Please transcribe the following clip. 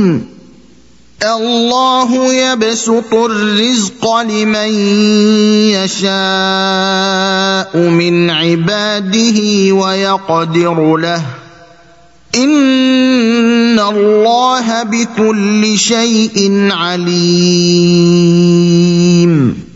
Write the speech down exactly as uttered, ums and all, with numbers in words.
الله يبسط الرزق لمن يشاء من عباده ويقدر له إن الله بكل شيء عليم